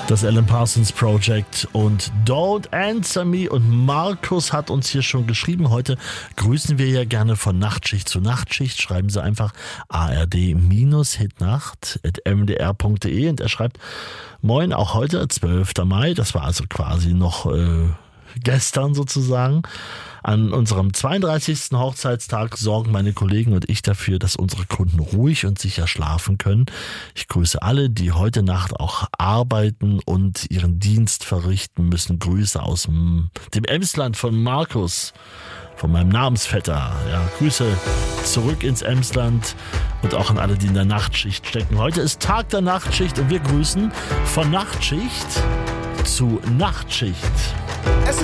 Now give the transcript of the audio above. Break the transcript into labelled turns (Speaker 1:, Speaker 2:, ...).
Speaker 1: Das Alan Parsons Project und Don't Answer Me. Und Markus hat uns hier schon geschrieben, heute grüßen wir ja gerne von Nachtschicht zu Nachtschicht. Schreiben Sie einfach ard-hitnacht@mdr.de und er schreibt: Moin, auch heute, 12. Mai, das war also quasi noch gestern sozusagen. An unserem 32. Hochzeitstag sorgen meine Kollegen und ich dafür, dass unsere Kunden ruhig und sicher schlafen können. Ich grüße alle, die heute Nacht auch arbeiten und ihren Dienst verrichten müssen. Grüße aus dem Emsland von Markus, von meinem Namensvetter. Ja, Grüße zurück ins Emsland und auch an alle, die in der Nachtschicht stecken. Heute ist Tag der Nachtschicht und wir grüßen von Nachtschicht zu Nachtschicht.
Speaker 2: Es